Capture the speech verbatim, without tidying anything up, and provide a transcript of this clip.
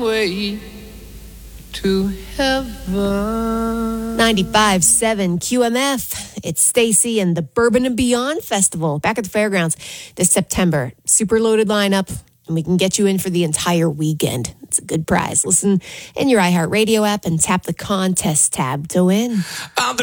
way to heaven. ninety-five point seven Q M F. It's Stacy and the Bourbon and Beyond Festival back at the fairgrounds this September. Super loaded lineup, and we can get you in for the entire weekend. It's a good prize. Listen in your iHeartRadio app and tap the contest tab to win.